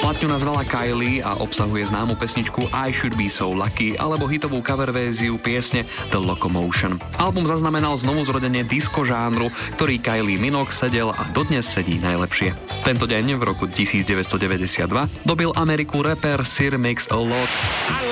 Platňu nazvala Kylie a obsahuje známu pesničku I Should Be So Lucky alebo hitovú cover verziu piesne The Locomotion. Album zaznamenal znovuzrodenie disco žánru, ktorý Kylie Minogue sedel a dodnes sedí najlepšie. Tento deň v roku 1992 dobil Ameriku rapper Sir Mix-a-Lot.